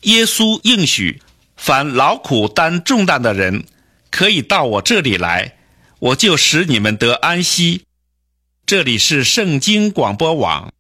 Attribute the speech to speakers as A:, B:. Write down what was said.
A: 耶稣应许，凡劳苦担重担的人，可以到我这里来，我就使你们得安息。这里是圣经广播网。